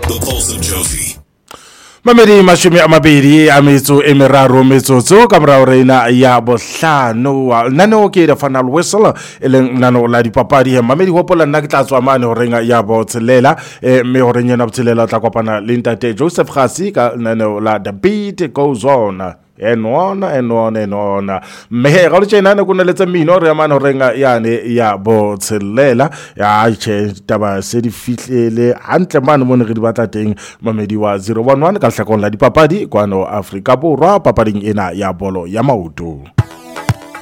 The Pulse of Josie. Mamedi mashumi amabedi a metso e meraro metsotso ka morao reina ya bohlano nano ke the final whistle eleng nano la dipapadi he mamedi hopola nna ke tla tswa mane ho renga ya botshelela me ho renya na botshelela tla kopana le ntate Joseph Khasi ka nano la the beat goes on and on mehe ga le tsena ne kuna letsa mino re amana ho renga yane ya botshelela ya che taba se di fihlele hantle mane mo ne re di batla teng mamedi wa 011 ka hlakong la dipapadi kwano Afrika Borwa papading ena ya bolo ya maoto.